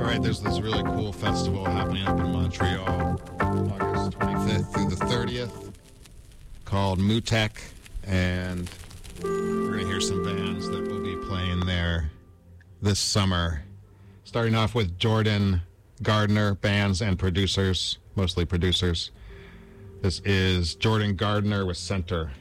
All right, there's this really cool festival happening up in Montreal, August 25th through the 30th, called Mutek, and we're going to hear some bands that will be playing there this summer. Starting off with Jordan Gardner, bands and producers, mostly producers. This is Jordan Gardner with Center.